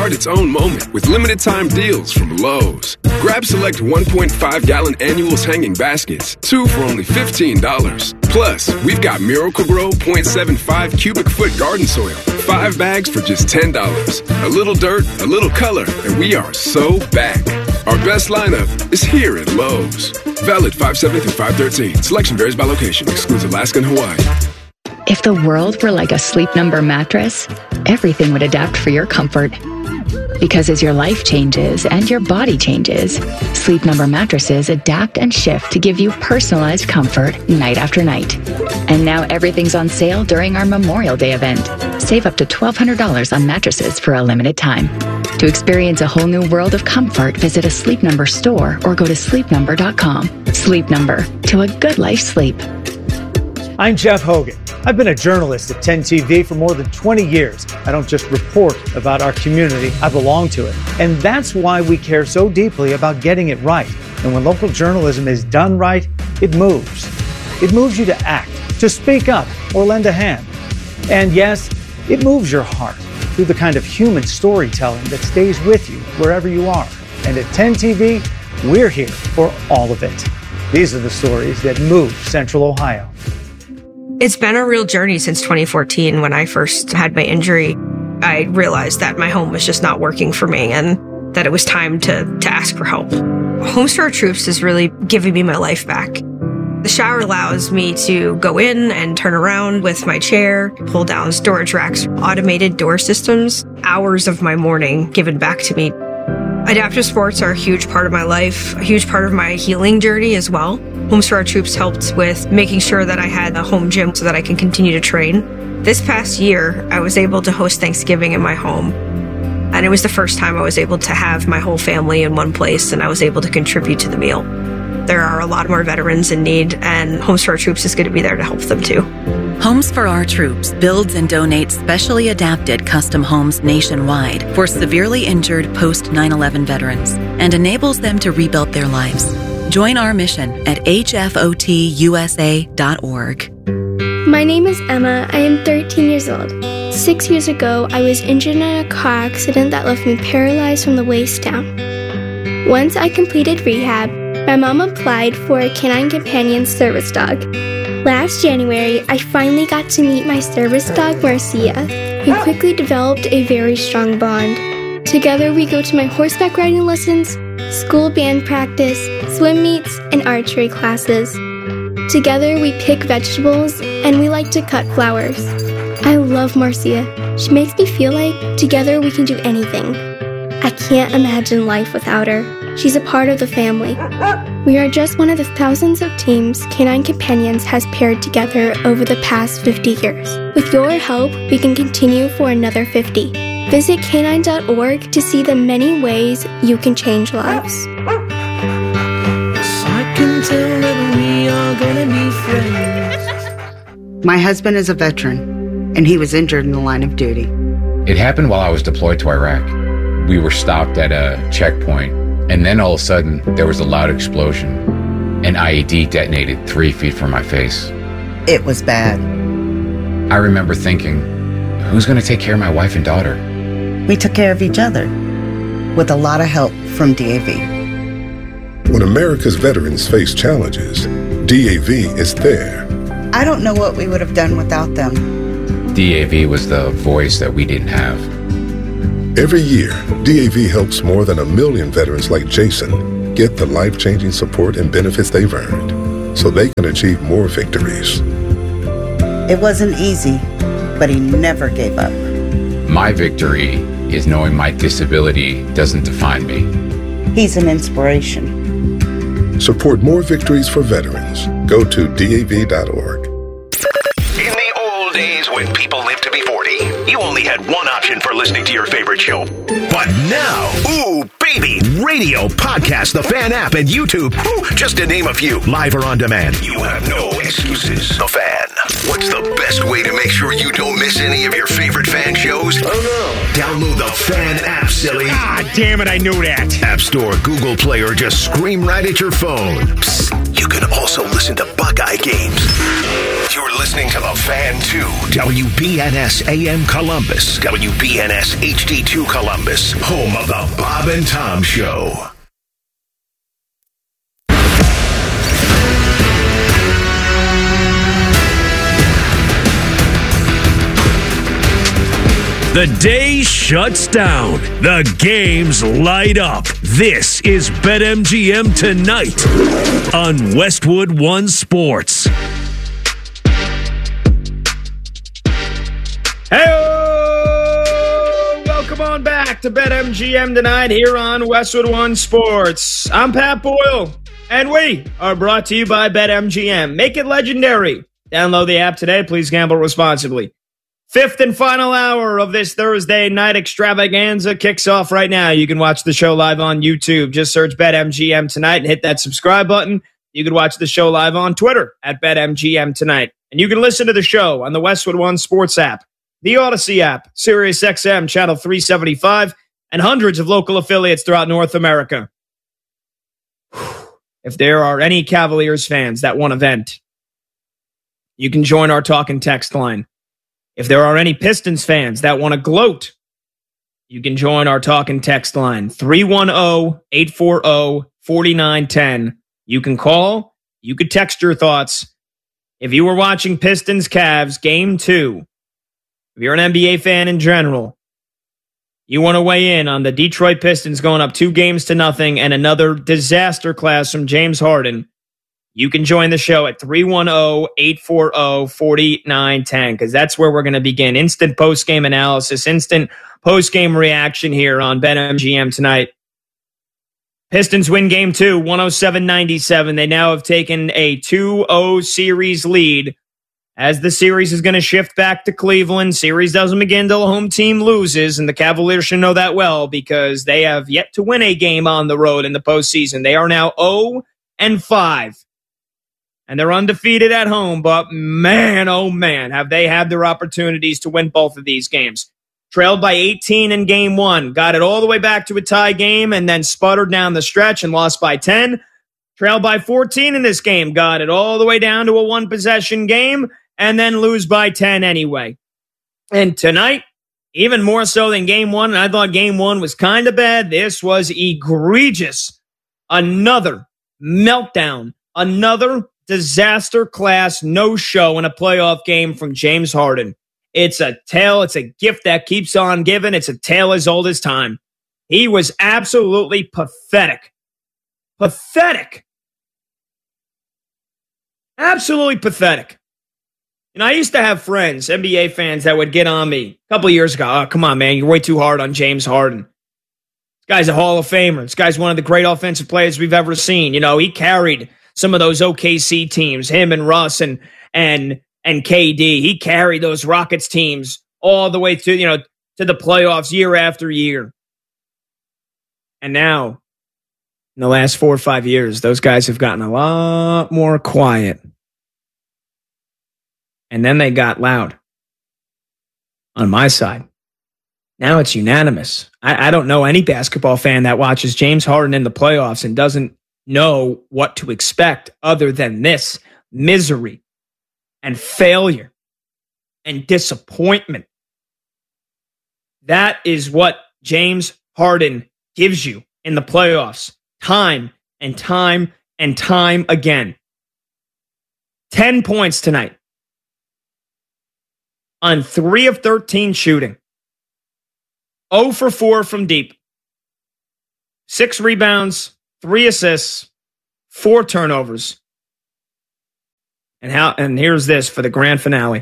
start its own moment with limited time deals from Lowe's. Grab select 1.5-gallon annuals hanging baskets, 2 for only $15. Plus, we've got Miracle-Gro 0.75 cubic foot garden soil, 5 bags for just $10. A little dirt, a little color, and we are so back. Our best lineup is here at Lowe's. Valid 5/7 through 5/13. Selection varies by location. Excludes Alaska and Hawaii. If the world were like a Sleep Number mattress, everything would adapt for your comfort. Because as your life changes and your body changes, Sleep Number mattresses adapt and shift to give you personalized comfort night after night. And now everything's on sale during our Memorial Day event. Save up to $1,200 on mattresses for a limited time. To experience a whole new world of comfort, visit a Sleep Number store or go to sleepnumber.com. Sleep Number, to a good life sleep. I'm Jeff Hogan. I've been a journalist at 10 TV for more than 20 years. I don't just report about our community, I belong to it. And that's why we care so deeply about getting it right. And when local journalism is done right, it moves. It moves you to act, to speak up, or lend a hand. And yes, it moves your heart through the kind of human storytelling that stays with you wherever you are. And at 10 TV, we're here for all of it. These are the stories that move Central Ohio. It's been a real journey since 2014. When I first had my injury, I realized that my home was just not working for me and that it was time to ask for help. Homes for Our Troops is really giving me my life back. The shower allows me to go in and turn around with my chair, pull down storage racks, automated door systems, hours of my morning given back to me. Adaptive sports are a huge part of my life, a huge part of my healing journey as well. Homes for Our Troops helped with making sure that I had a home gym so that I can continue to train. This past year, I was able to host Thanksgiving in my home. And it was the first time I was able to have my whole family in one place, and I was able to contribute to the meal. There are a lot more veterans in need, and Homes for Our Troops is going to be there to help them too. Homes for Our Troops builds and donates specially adapted custom homes nationwide for severely injured post-9/11 veterans and enables them to rebuild their lives. Join our mission at hfotusa.org. My name is Emma. I am 13 years old. 6 years ago, I was injured in a car accident that left me paralyzed from the waist down. Once I completed rehab, my mom applied for a Canine Companion service dog. Last January, I finally got to meet my service dog, Marcia, who quickly developed a very strong bond. Together, we go to my horseback riding lessons, school band practice, swim meets, and archery classes. Together, we pick vegetables, and we like to cut flowers. I love Marcia. She makes me feel like together we can do anything. I can't imagine life without her. She's a part of the family. We are just one of the thousands of teams Canine Companions has paired together over the past 50 years. With your help, we can continue for another 50. Visit canine.org to see the many ways you can change lives. I can tell that we are gonna be friends. My husband is a veteran, and he was injured in the line of duty. It happened while I was deployed to Iraq. We were stopped at a checkpoint, and then all of a sudden, there was a loud explosion. An IED detonated 3 feet from my face. It was bad. I remember thinking, who's going to take care of my wife and daughter? We took care of each other, with a lot of help from DAV. When America's veterans face challenges, DAV is there. I don't know what we would have done without them. DAV was the voice that we didn't have. Every year, DAV helps more than 1 million veterans like Jason get the life-changing support and benefits they've earned so they can achieve more victories. It wasn't easy, but he never gave up. My victory is knowing my disability doesn't define me. He's an inspiration. Support more victories for veterans. Go to DAV.org. In the old days when people lived to be 40, you only had one option for listening to your favorite show. But now, ooh, baby, radio, podcast, the Fan app, and YouTube, ooh, just to name a few, live or on demand. You have no excuses. The Fan. What's the best way to make sure you don't miss any of your favorite Fan shows? Oh, no. Download the Fan app, silly. Ah, damn it, I knew that. App Store, Google Play, or just scream right at your phone. Psst, you can also listen to Buckeye games. You're listening to The Fan 2, WBNS AM Columbus, WBNS HD2 Columbus, home of The Bob and Tom Show. The day shuts down. The games light up. This is BetMGM Tonight on Westwood One Sports. Hey, welcome on back to BetMGM Tonight here on Westwood One Sports. I'm Pat Boyle, and we are brought to you by BetMGM. Make it legendary. Download the app today. Please gamble responsibly. Fifth and final hour of this Thursday night extravaganza kicks off right now. You can watch the show live on YouTube. Just search BetMGM Tonight and hit that subscribe button. You can watch the show live on Twitter at BetMGM Tonight. And you can listen to the show on the Westwood One Sports app, the Odyssey app, SiriusXM Channel 375, and hundreds of local affiliates throughout North America. If there are any Cavaliers fans that want to vent, you can join our talk and text line. If there are any Pistons fans that want to gloat, you can join our talk and text line, 310-840-4910. You can call, you could text your thoughts. If you were watching Pistons Cavs Game 2, if you're an NBA fan in general, you want to weigh in on the Detroit Pistons going up 2-0 and another disaster class from James Harden, you can join the show at 310-840-4910 because that's where we're going to begin. Instant post-game analysis, instant post-game reaction here on BetMGM Tonight. Pistons win Game 2, 107-97. They now have taken a 2-0 series lead as the series is going to shift back to Cleveland. Series doesn't begin until the home team loses, and the Cavaliers should know that well because they have yet to win a game on the road in the postseason. They are now 0-5. And they're undefeated at home, but man, oh man, have they had their opportunities to win both of these games. Trailed by 18 in Game 1, got it all the way back to a tie game, and then sputtered down the stretch and lost by 10. Trailed by 14 in this game, got it all the way down to a one-possession game, and then lose by 10 anyway. And tonight, even more so than Game 1, and I thought Game 1 was kind of bad, this was egregious. Another meltdown, another disaster class no-show in a playoff game from James Harden. It's a tale, it's a gift that keeps on giving. It's a tale as old as time. He was absolutely pathetic. Pathetic. Absolutely pathetic. And I used to have friends, NBA fans, that would get on me a couple years ago. Oh, come on, man, you're way too hard on James Harden. This guy's a Hall of Famer. This guy's one of the great offensive players we've ever seen. You know, he carried some of those OKC teams, him and Russ and KD. He carried those Rockets teams all the way to the playoffs year after year. And now, in the last 4 or 5 years, those guys have gotten a lot more quiet. And then they got loud on my side. Now it's unanimous. I don't know any basketball fan that watches James Harden in the playoffs and doesn't know what to expect other than this misery and failure and disappointment. That is what James Harden gives you in the playoffs time and time and time again. 10 points tonight on 3 of 13 shooting. 0 for 4 from deep. 6 rebounds, 3 assists, 4 turnovers. And here's this for the grand finale.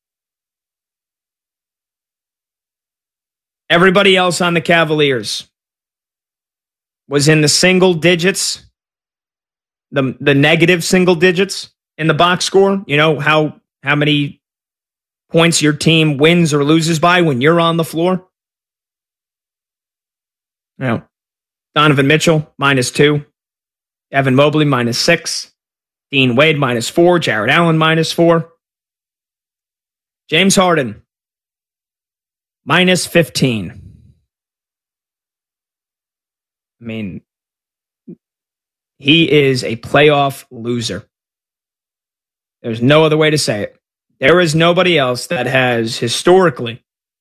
Everybody else on the Cavaliers was in the single digits, the negative single digits in the box score. You know how many points your team wins or loses by when you're on the floor? Now, Donovan Mitchell, -2. Evan Mobley, -6. Dean Wade, -4. Jared Allen, -4. James Harden, -15. I mean, He is a playoff loser. There's no other way to say it. There is nobody else that has historically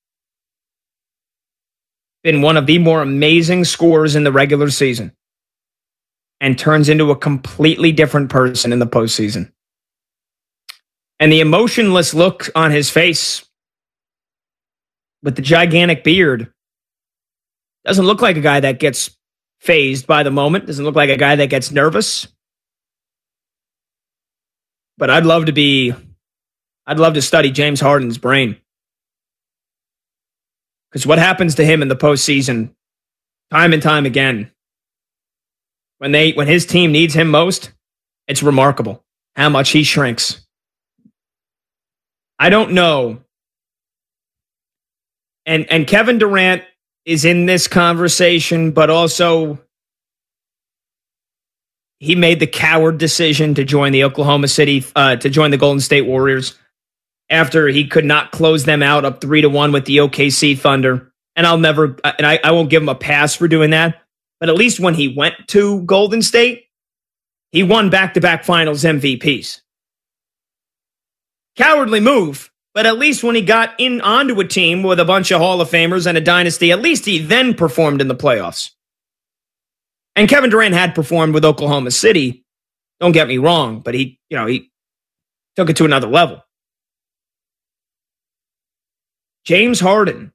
been one of the more amazing scorers in the regular season and turns into a completely different person in the postseason. And the emotionless look on his face with the gigantic beard doesn't look like a guy that gets fazed by the moment. Doesn't look like a guy that gets nervous. But I'd love to study James Harden's brain. Because what happens to him in the postseason, time and time again, when his team needs him most, it's remarkable how much he shrinks. I don't know. And Kevin Durant is in this conversation, but also he made the coward decision to join the the Golden State Warriors after he could not close them out up 3-1 with the OKC Thunder. And I won't give him a pass for doing that. But at least when he went to Golden State, he won back-to-back finals MVPs. Cowardly move, but at least when he got onto a team with a bunch of Hall of Famers and a dynasty, at least he then performed in the playoffs. And Kevin Durant had performed with Oklahoma City. Don't get me wrong, but he took it to another level. James Harden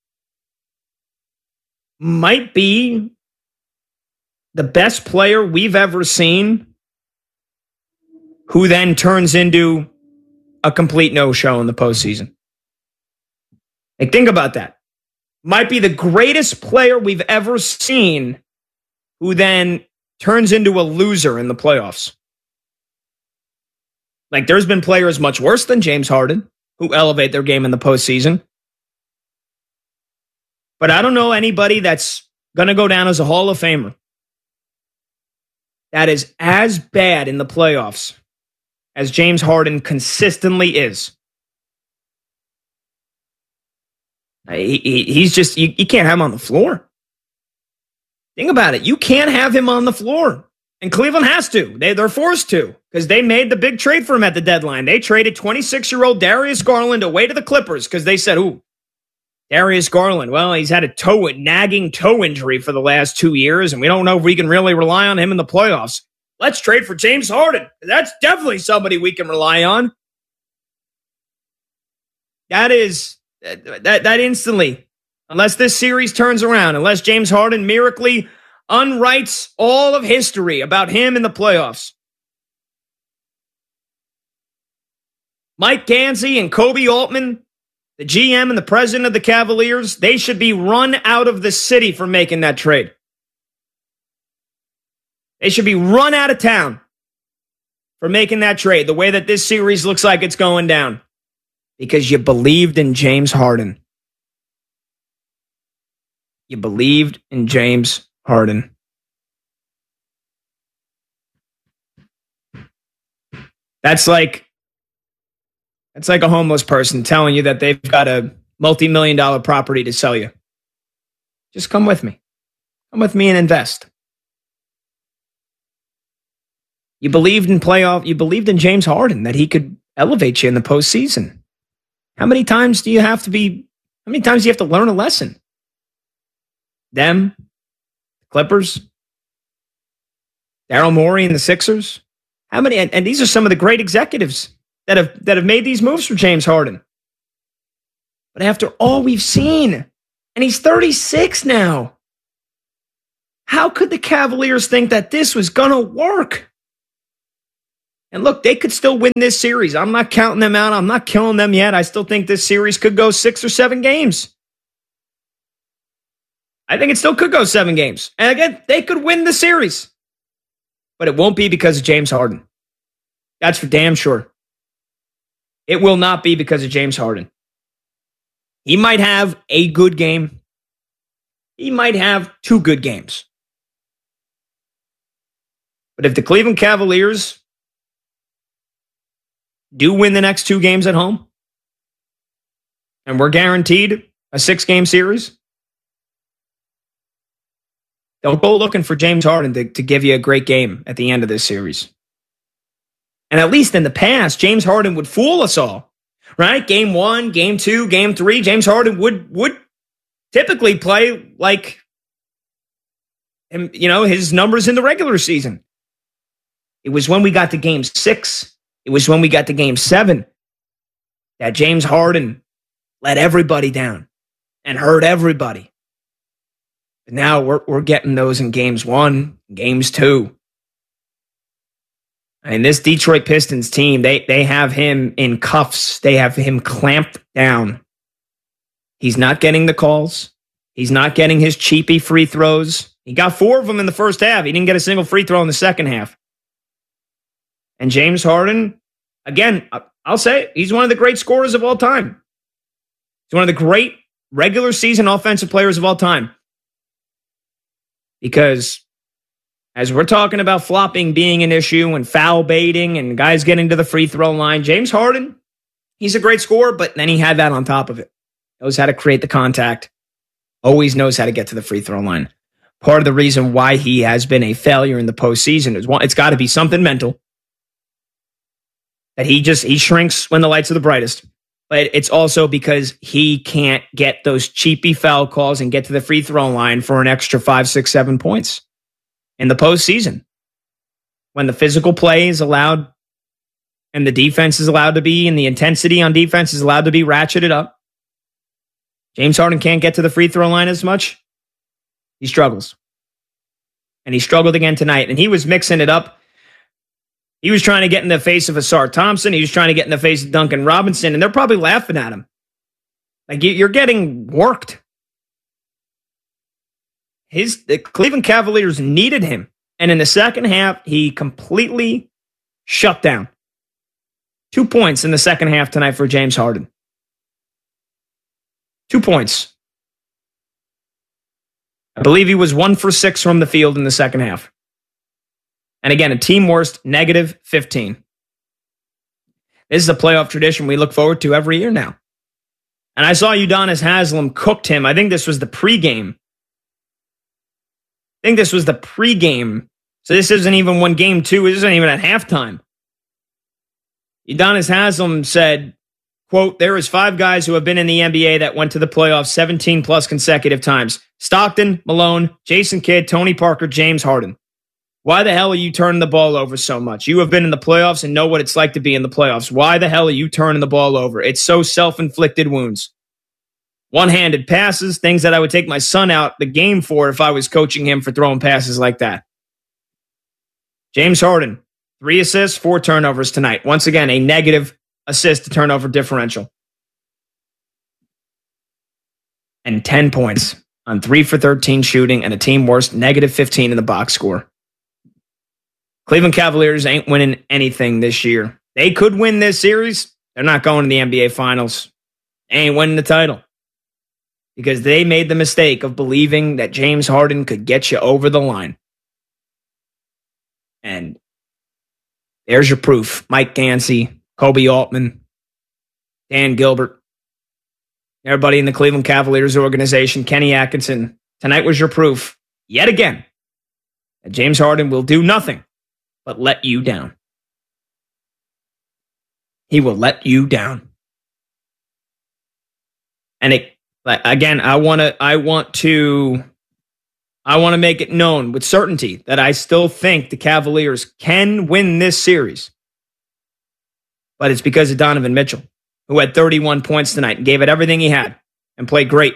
might be the best player we've ever seen who then turns into a complete no-show in the postseason. Like, think about that. Might be the greatest player we've ever seen who then turns into a loser in the playoffs. Like, there's been players much worse than James Harden who elevate their game in the postseason. But I don't know anybody that's going to go down as a Hall of Famer that is as bad in the playoffs as James Harden consistently is. He's just, you can't have him on the floor. Think about it. You can't have him on the floor. And Cleveland has to. They're forced to because they made the big trade for him at the deadline. They traded 26-year-old Darius Garland away to the Clippers because they said, ooh, Darius Garland, well, he's had a nagging toe injury for the last 2 years, and we don't know if we can really rely on him in the playoffs. Let's trade for James Harden. That's definitely somebody we can rely on. That instantly, unless this series turns around, unless James Harden miraculously unwrites all of history about him in the playoffs. Mike Gansey and Kobe Altman, the GM and the president of the Cavaliers, they should be run out of the city for making that trade. They should be run out of town for making that trade, the way that this series looks like it's going down. Because you believed in James Harden. You believed in James Harden. That's like a homeless person telling you that they've got a multi-million-dollar property to sell you. Just come with me. Come with me and invest. You believed in James Harden, that he could elevate you in the postseason. How many times do you have to learn a lesson? Them, Clippers, Daryl Morey and the Sixers. How many? And these are some of the great executives that have made these moves for James Harden. But after all we've seen, and he's 36 now, how could the Cavaliers think that this was going to work? And look, they could still win this series. I'm not counting them out. I'm not killing them yet. I still think this series could go 6 or 7 games. I think it still could go 7 games. And again, they could win the series. But it won't be because of James Harden. That's for damn sure. It will not be because of James Harden. He might have a good game. He might have 2 good games. But if the Cleveland Cavaliers do win the next 2 games at home, and we're guaranteed a 6-game series, Don't go looking for James Harden to give you a great game at the end of this series. And at least in the past, James Harden would fool us all, right? Game 1, Game 2, Game 3, James Harden would typically play like, his numbers in the regular season. It was when we got to Game 6, it was when we got to Game 7 that James Harden let everybody down and hurt everybody. But now we're getting those in Games 1, Games 2. And this Detroit Pistons team, they have him in cuffs. They have him clamped down. He's not getting the calls. He's not getting his cheapy free throws. He got 4 of them in the first half. He didn't get a single free throw in the second half. And James Harden, again, I'll say it, he's one of the great scorers of all time. He's one of the great regular season offensive players of all time. Because as we're talking about flopping being an issue and foul baiting and guys getting to the free throw line, James Harden, he's a great scorer, but then he had that on top of it. Knows how to create the contact. Always knows how to get to the free throw line. Part of the reason why he has been a failure in the postseason is it's got to be something mental. That he shrinks when the lights are the brightest. But it's also because he can't get those cheapy foul calls and get to the free throw line for an extra 5, 6, 7 points in the postseason. When the physical play is allowed and the defense is allowed to be, and the intensity on defense is allowed to be ratcheted up, James Harden can't get to the free throw line as much. He struggles. And he struggled again tonight. And he was mixing it up. He was trying to get in the face of Asar Thompson. He was trying to get in the face of Duncan Robinson. And they're probably laughing at him. Like, you're getting worked. The Cleveland Cavaliers needed him. And in the second half, he completely shut down. 2 points in the second half tonight for James Harden. 2 points. I believe he was 1 for 6 from the field in the second half. And again, a team worst, -15. This is a playoff tradition we look forward to every year now. And I saw Udonis Haslem cooked him. I think this was the pregame. So this isn't even when Game 2, it isn't even at halftime. Udonis Haslem said, quote, "There is 5 guys who have been in the NBA that went to the playoffs 17 plus consecutive times. Stockton, Malone, Jason Kidd, Tony Parker, James Harden. Why the hell are you turning the ball over so much? You have been in the playoffs and know what it's like to be in the playoffs. Why the hell are you turning the ball over? It's so self-inflicted wounds. One-handed passes, things that I would take my son out the game for if I was coaching him for throwing passes like that." James Harden, 3 assists, 4 turnovers tonight. Once again, a negative assist to turnover differential. And 10 points on 3 for 13 shooting and a team worst -15 in the box score. Cleveland Cavaliers ain't winning anything this year. They could win this series. They're not going to the NBA Finals. They ain't winning the title. Because they made the mistake of believing that James Harden could get you over the line. And there's your proof. Mike Gansey, Kobe Altman, Dan Gilbert, everybody in the Cleveland Cavaliers organization, Kenny Atkinson. Tonight was your proof, yet again, that James Harden will do nothing but let you down. He will let you down. And again, I want to make it known with certainty that I still think the Cavaliers can win this series. But it's because of Donovan Mitchell, who had 31 points tonight and gave it everything he had and played great.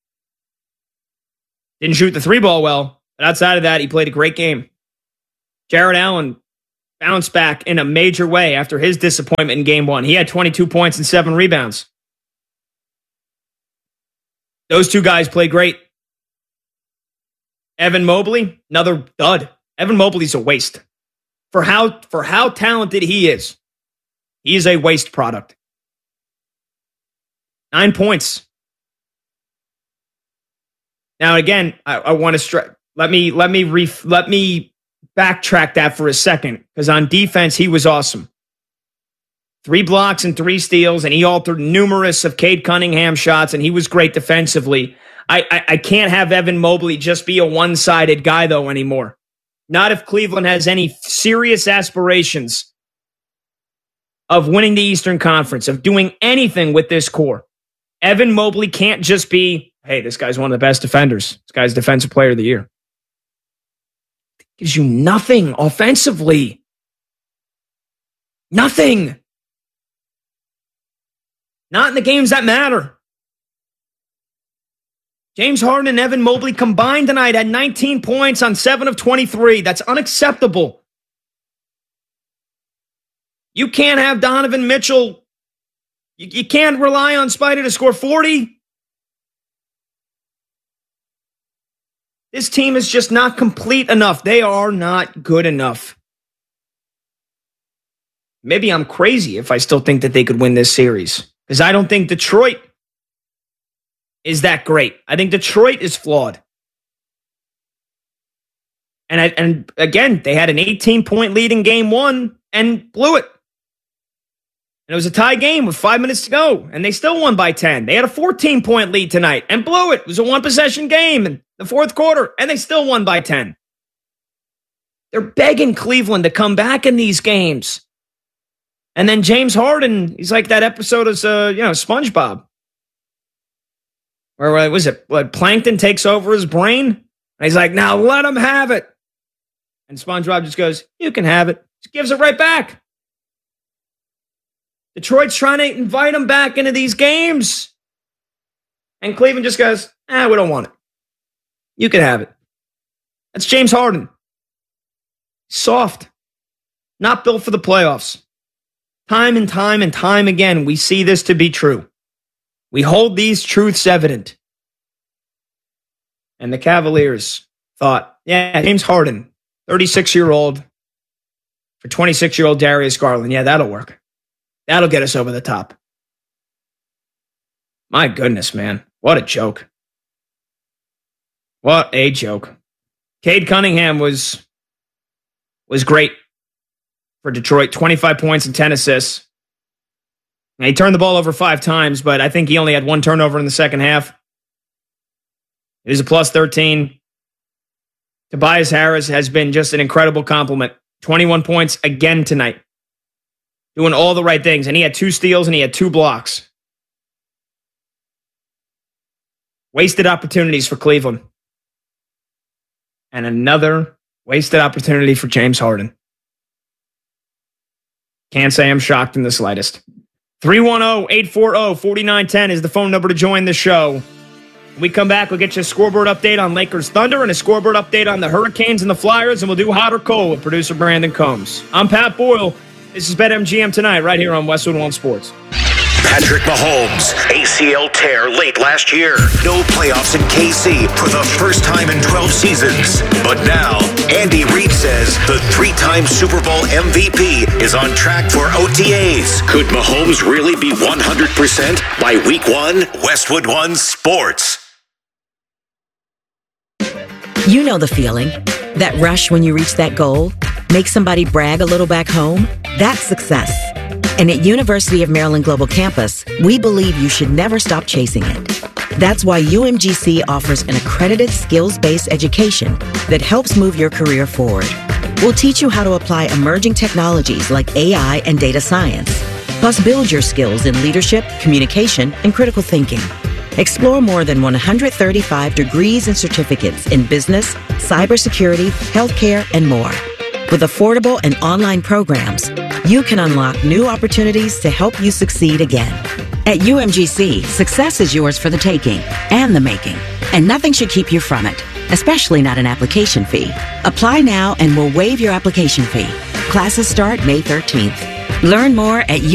Didn't shoot the 3-ball well, but outside of that, he played a great game. Jarrett Allen bounced back in a major way after his disappointment in Game 1. He had 22 points and 7 rebounds. Those 2 guys played great. Evan Mobley, another dud. Evan Mobley's a waste. For how talented he is a waste product. 9 points. Now again, I want to let me backtrack that for a second, because on defense he was awesome. 3 blocks and 3 steals, and he altered numerous of Cade Cunningham shots, and he was great defensively. I can't have Evan Mobley just be a one-sided guy, though, anymore. Not if Cleveland has any serious aspirations of winning the Eastern Conference, of doing anything with this core. Evan Mobley can't just be, hey, this guy's one of the best defenders. This guy's Defensive Player of the Year. It gives you nothing offensively. Nothing. Not in the games that matter. James Harden and Evan Mobley combined tonight had 19 points on 7 of 23. That's unacceptable. You can't have Donovan Mitchell. You can't rely on Spider to score 40. This team is just not complete enough. They are not good enough. Maybe I'm crazy if I still think that they could win this series, because I don't think Detroit is that great. I think Detroit is flawed. And again, they had an 18-point lead in game 1 and blew it. And it was a tie game with 5 minutes to go, and they still won by 10. They had a 14-point lead tonight and blew it. It was a one-possession game in the fourth quarter, and they still won by 10. They're begging Cleveland to come back in these games. And then James Harden, he's like that episode of SpongeBob, where was it? What, Plankton takes over his brain, and he's like, "Now let him have it." And SpongeBob just goes, "You can have it." Just gives it right back. Detroit's trying to invite him back into these games, and Cleveland just goes, we don't want it. You can have it. That's James Harden. Soft. Not built for the playoffs. Time and time and time again, we see this to be true. We hold these truths evident. And the Cavaliers thought, James Harden, 36-year-old, for 26-year-old Darius Garland. Yeah, that'll work. That'll get us over the top. My goodness, man. What a joke. What a joke. Cade Cunningham was great for Detroit. 25 points and 10 assists. Now, he turned the ball over 5 times, but I think he only had 1 turnover in the second half. It was a plus 13. Tobias Harris has been just an incredible compliment. 21 points again tonight. Doing all the right things. And he had 2 steals and he had 2 blocks. Wasted opportunities for Cleveland. And another wasted opportunity for James Harden. Can't say I'm shocked in the slightest. 310-840-4910 is the phone number to join the show. When we come back, we'll get you a scoreboard update on Lakers Thunder and a scoreboard update on the Hurricanes and the Flyers, and we'll do hot or cold with producer Brandon Combs. I'm Pat Boyle. This is BetMGM Tonight right here on Westwood One Sports. Patrick Mahomes, ACL tear late last year. No playoffs in KC for the first time in 12 seasons. But now, Andy Reid says the 3-time Super Bowl MVP is on track for OTAs. Could Mahomes really be 100% by week 1? Westwood One Sports. You know the feeling. That rush when you reach that goal. Make somebody brag a little back home. That's success. And at University of Maryland Global Campus, we believe you should never stop chasing it. That's why UMGC offers an accredited skills-based education that helps move your career forward. We'll teach you how to apply emerging technologies like AI and data science, plus build your skills in leadership, communication, and critical thinking. Explore more than 135 degrees and certificates in business, cybersecurity, healthcare, and more. With affordable and online programs, you can unlock new opportunities to help you succeed again. At UMGC, success is yours for the taking and the making, and nothing should keep you from it, especially not an application fee. Apply now and we'll waive your application fee. Classes start May 13th. Learn more at